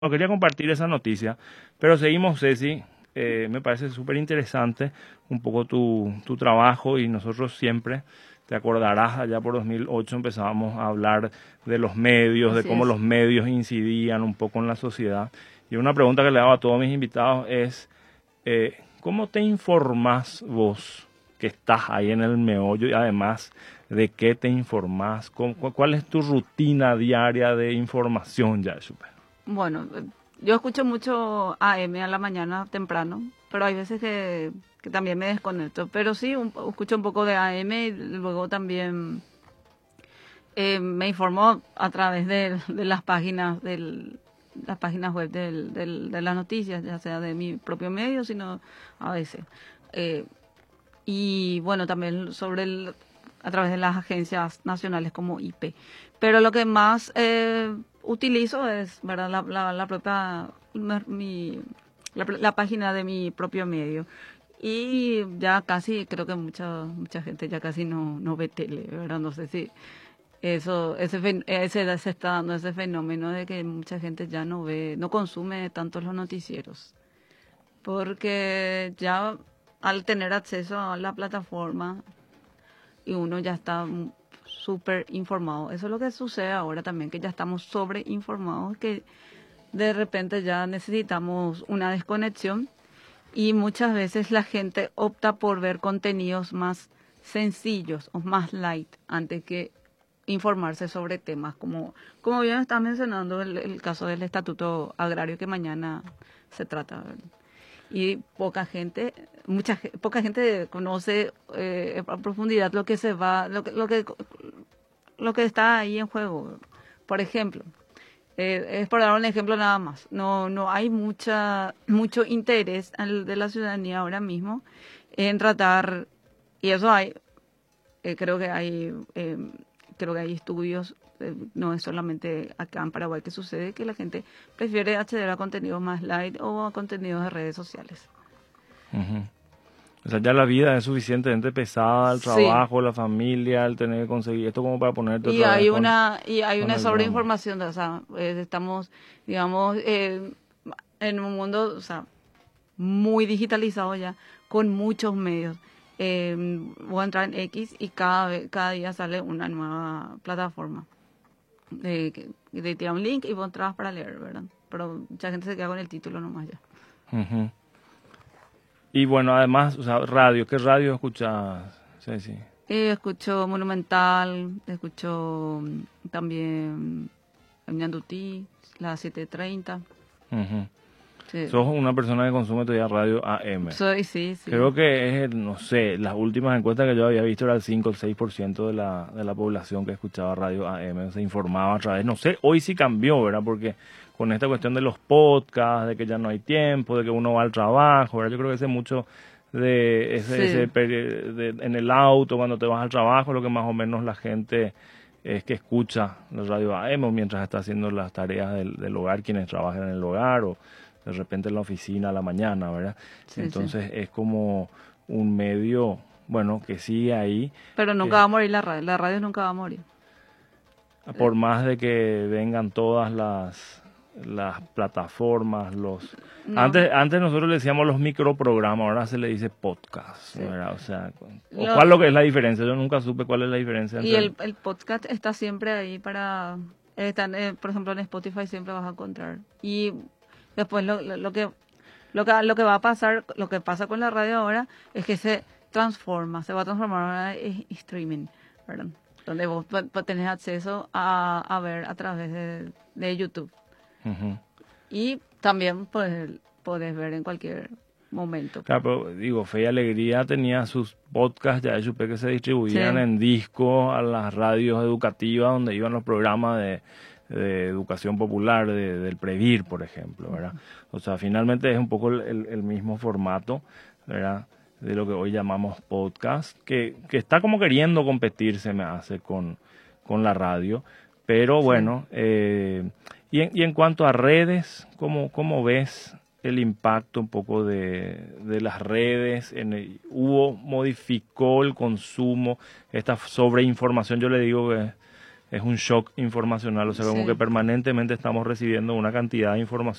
No quería compartir esa noticia, pero seguimos, Ceci. Me parece súper interesante un poco tu trabajo y nosotros siempre, te acordarás, allá por 2008 empezábamos a hablar de los medios, de Así cómo es. los medios incidían un poco en la sociedad. Y una pregunta que le hago a todos mis invitados es, ¿cómo te informás vos que estás ahí en el meollo y además de qué te informás? ¿Cuál es tu rutina diaria de información, ya? Bueno, yo escucho mucho AM a la mañana temprano, pero hay veces que también me desconecto. Pero sí, escucho un poco de AM y luego también me informo a través de las páginas las páginas web de las noticias, ya sea de mi propio medio, sino a veces. Eh, y bueno, también a través de las agencias nacionales como IP. Pero lo que más utilizo es, ¿verdad? La propia, la página de mi propio medio. Y ya casi, creo que mucha gente ya casi no ve tele, ¿verdad? No sé si se está dando ese fenómeno de que mucha gente ya no consume tanto los noticieros. Porque ya al tener acceso a la plataforma y uno ya está súper informado. Eso es lo que sucede ahora también, que ya estamos sobreinformados, que de repente ya necesitamos una desconexión y muchas veces la gente opta por ver contenidos más sencillos o más light antes que informarse sobre temas como bien está mencionando el caso del estatuto agrario que mañana se trata, ¿verdad? Y poca gente conoce a profundidad lo que se va, lo que está ahí en juego. Por ejemplo, es por dar un ejemplo nada más. No hay mucho interés de la ciudadanía ahora mismo en tratar, y eso hay, creo que hay estudios, no es solamente acá en Paraguay que sucede, que la gente prefiere acceder a contenidos más light o a contenidos de redes sociales. Ujú. O sea, ya la vida es suficientemente pesada, el Sí, trabajo, la familia, el tener que conseguir esto como para ponerte y otra vez y hay con una el drama. sobreinformación, o sea, estamos, digamos, en un mundo, o sea, muy digitalizado ya, con muchos medios. Voy a entrar en X y cada día sale una nueva plataforma. De tirar un link y vos entras para leer, ¿verdad? Pero mucha gente se queda con el título nomás ya. Ujú. Y bueno, además, o sea, radio, ¿qué radio escuchas? Sí, sí. Escucho Monumental, escucho también Ñandutí, las 7:30. Ujú. Sí. Sos una persona que consume todavía radio AM. Sí, sí. Creo que es, no sé, las últimas encuestas que yo había visto era el 5 o el 6% de la población que escuchaba radio AM, se informaba a través, no sé, hoy sí cambió, ¿verdad? Porque con esta cuestión de los podcasts, de que ya no hay tiempo, de que uno va al trabajo, ¿verdad? Yo creo que ese mucho de Sí, en el auto, cuando te vas al trabajo, lo que más o menos la gente es que escucha la radio AM o mientras está haciendo las tareas del hogar, quienes trabajan en el hogar o de repente en la oficina a la mañana, ¿verdad? sí. Entonces es como un medio, bueno, que sigue ahí, Pero nunca eh, va a morir la radio nunca va a morir. por más de que vengan todas las plataformas, No, antes nosotros le decíamos los microprogramas, ahora se le dice podcast, sí. ¿verdad? O sea, o Lo, cuál lo que es la diferencia, yo nunca supe cuál es la diferencia y entre... el podcast está siempre ahí para... por ejemplo, en Spotify siempre vas a encontrar. Y después lo que va a pasar, lo que pasa con la radio ahora es que se va a transformar ahora en streaming, ¿verdad? Donde vos tenés acceso a ver a través de YouTube. Ujú. Y también podés ver en cualquier momento. Claro, pero digo, Fe y Alegría tenía sus podcasts ya de Chupé que se distribuían Sí, en disco a las radios educativas donde iban los programas de educación popular, del Previr, por ejemplo, ¿verdad? O sea, finalmente es un poco el mismo formato, ¿verdad? De lo que hoy llamamos podcast, que está como queriendo competir, se me hace, con la radio, pero sí. bueno, y en cuanto a redes, ¿cómo ves el impacto un poco de las redes? Modificó el consumo, esta sobreinformación, yo le digo que es un shock informacional, o sea, como Sí. que permanentemente estamos recibiendo una cantidad de información